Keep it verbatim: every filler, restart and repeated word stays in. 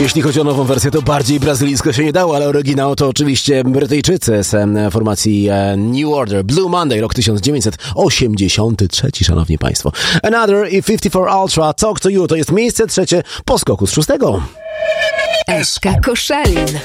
Jeśli chodzi o nową wersję, to bardziej brazylijsko się nie dało, ale oryginał to oczywiście Brytyjczycy z formacji New Order. Blue Monday, rok tysiąc dziewięćset osiemdziesiąty trzeci, szanowni państwo. Another i pięćdziesiąt cztery Ultra, Talk to You, to jest miejsce trzecie po skoku z szóstego. Eszka Koszalin.